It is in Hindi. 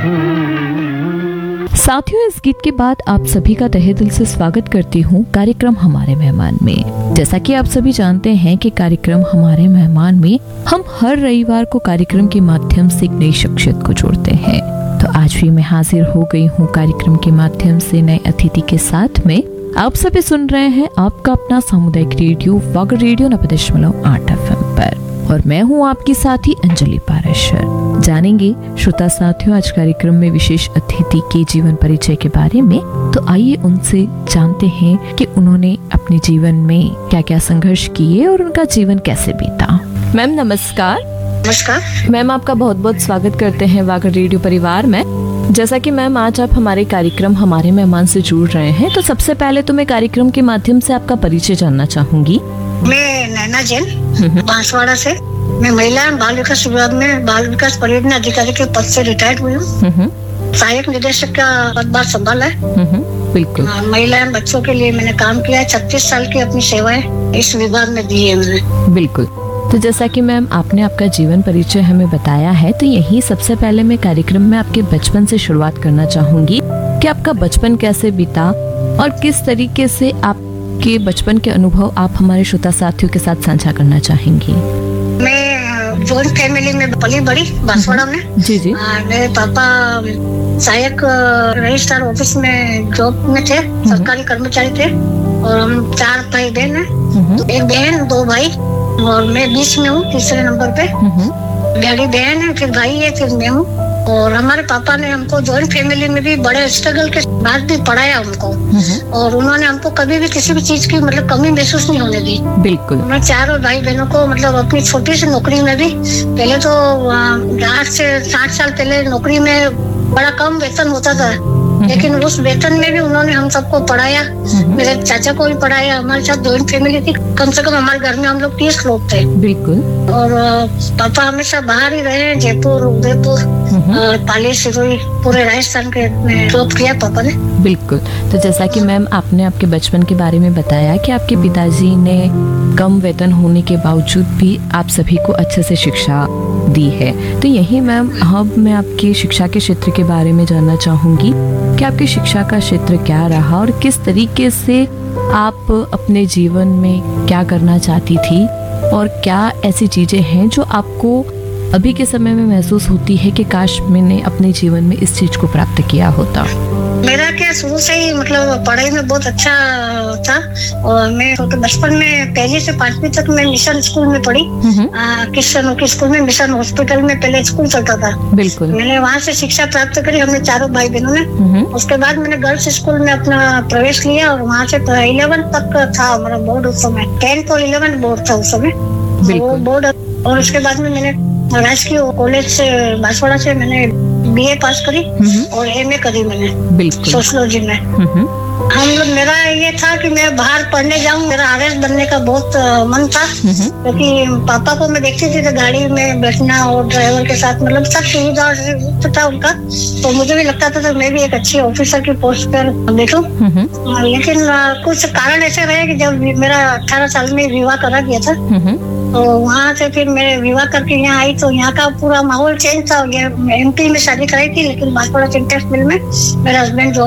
साथियों, इस गीत के बाद आप सभी का तहे दिल से स्वागत करती हूँ कार्यक्रम हमारे मेहमान में। जैसा कि आप सभी जानते हैं कि कार्यक्रम हमारे मेहमान में हम हर रविवार को कार्यक्रम के माध्यम से एक नई शख्सियत को जोड़ते हैं। तो आज भी मैं हाजिर हो गई हूँ कार्यक्रम के माध्यम से नए अतिथि के साथ में। आप सभी सुन रहे हैं आपका अपना सामुदायिक रेडियो वागर रेडियो 90.8 FM पर, और मैं हूँ आपकी साथी अंजलि पाराशर। जानेंगे श्रोता साथियों आज कार्यक्रम में विशेष अतिथि के जीवन परिचय के बारे में। तो आइए उनसे जानते हैं कि उन्होंने अपने जीवन में क्या क्या संघर्ष किए और उनका जीवन कैसे बीता। मैम नमस्कार। नमस्कार मैम, आपका बहुत बहुत स्वागत करते हैं वागर रेडियो परिवार में। जैसा कि मैम आज आप हमारे कार्यक्रम हमारे मेहमान से जुड़ रहे हैं, तो सबसे पहले तो मैं कार्यक्रम के माध्यम से आपका परिचय जानना चाहूंगी। मैं नैना जैन बांसवाड़ा से। मैं महिला एवं बाल विकास विभाग में बाल विकास परियोजना अधिकारी के पद से रिटायर्ड हुई हूँ। सहायक निदेशक का पदभार संभाला है। बिल्कुल। महिला एवं बच्चों के लिए मैंने काम किया है। 36 साल की अपनी सेवाएं इस विभाग में दी है मैंने। बिल्कुल। तो जैसा कि मैम आपने आपका जीवन परिचय हमें बताया है, तो यही सबसे पहले मैं कार्यक्रम में आपके बचपन से शुरुआत करना चाहूंगी कि आपका बचपन कैसे बीता और किस तरीके से आपके बचपन के अनुभव आप हमारे श्रोता साथियों के साथ साझा करना चाहेंगी। मैं जॉइंट फैमिली में पली बड़ी बांसवाड़ा में। जी जी। मेरे पापा सहायक रजिस्ट्रार ऑफिस में जॉब में थे, सरकारी कर्मचारी थे, और हम 4 भाई बहन हैं। तो एक बहन 2 भाई और मैं बीच में हूँ, तीसरे नंबर पे। बड़ी बहन है, फिर भाई है, फिर मैं हूँ। और हमारे पापा ने हमको जॉइंट फैमिली में भी बड़े स्ट्रगल के बाद भी पढ़ाया हमको, और उन्होंने हमको कभी भी किसी भी चीज की मतलब कमी महसूस नहीं होने दी। बिल्कुल। मैं 4 भाई बहनों को मतलब अपनी छोटी सी नौकरी में भी, पहले तो 8 से 60 साल पहले नौकरी में बड़ा कम वेतन होता था, लेकिन उस वेतन में भी उन्होंने हम सबको पढ़ाया। मेरे चाचा को भी पढ़ाया। हमारे साथ जॉइंट फैमिली थी, कम से कम हमारे घर में हम लोग 30 लोग थे। बिल्कुल। और पापा हमेशा बाहर ही रहे, जयपुर, उदयपुर, पाली, सिरोही, पूरे राजस्थान के जॉब किया पापा ने। बिल्कुल। तो जैसा कि मैम आपने आपके बचपन के बारे में बताया कि आपके पिताजी ने कम वेतन होने के बावजूद भी आप सभी को अच्छे से शिक्षा दी है, तो यही मैम अब मैं आपकी शिक्षा के क्षेत्र के बारे में जानना चाहूंगी कि आपकी शिक्षा का क्षेत्र क्या रहा और किस तरीके से आप अपने जीवन में क्या करना चाहती थी, और क्या ऐसी चीजें हैं जो आपको अभी के समय में महसूस होती है कि काश मैंने अपने जीवन में इस चीज को प्राप्त किया होता। मेरा क्या शुरू से ही मतलब पढ़ाई में बहुत अच्छा था, और मैं तो बचपन में 1ली से 5वीं तक मैं मिशन स्कूल में पढ़ी। किशन के स्कूल में, मिशन हॉस्पिटल में पहले स्कूल चलता था। बिल्कुल। मैंने वहाँ से शिक्षा प्राप्त करी, हमने 4 भाई बहनों ने। उसके बाद मैंने गर्ल्स स्कूल में अपना प्रवेश लिया, और वहाँ से 11 तक था हमारा बोर्ड उस समय। 10 और 11 बोर्ड था उस समय, वो बोर्ड। और उसके बाद में मैंने राजकीय कॉलेज से बांसवाड़ा से मैंने BA पास करी और MA करी मैंने सोशियोलॉजी में। हम लोग, मेरा ये था कि मैं बाहर पढ़ने जाऊं, मेरा RS बनने का बहुत मन था, क्योंकि पापा को मैं देखती थी तो गाड़ी में बैठना और ड्राइवर के साथ मतलब सब सुविधा था उनका, तो मुझे भी लगता था मैं भी एक अच्छी ऑफिसर की पोस्ट पर बैठूं। लेकिन कुछ कारण ऐसे रहे कि जब मेरा 18 साल में विवाह करा दिया था, तो वहाँ से फिर मैं विवाह करके यहाँ आई, तो यहाँ का पूरा माहौल चेंज था। MP में शादी कराई थी, लेकिन बांसवाड़ा सिंटेक्स मिल में मेरा हस्बैंड